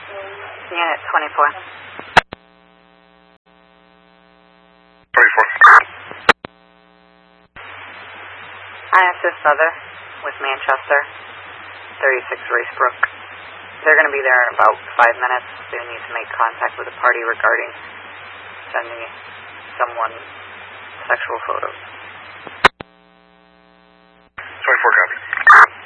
Unit 24. 24. ISS Other with Manchester, 36 Racebrook. They're going to be there in about 5 minutes. They need to make contact with the party regarding sending someone sexual photos.